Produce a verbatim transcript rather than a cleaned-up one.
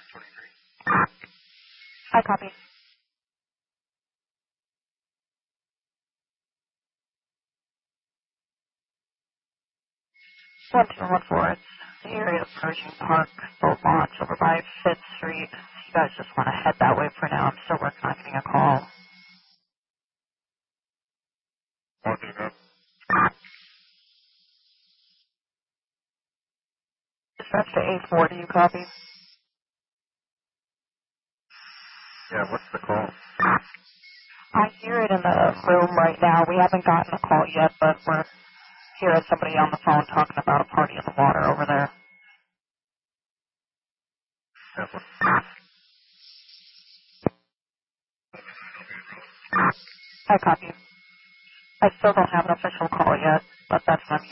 I copy. one two one four, it's the area of Pershing Park, boat launch over by Fifth Street. You guys just want to head that way for now. I'm still working on getting a call. Okay, go. Dispatch to A four, do you copy? Yeah, what's the call? I hear it in the room right now. We haven't gotten a call yet, but we're hearing somebody on the phone talking about a party in the water over there. Yeah, what? I copy. I still don't have an official call yet, but that's what I'm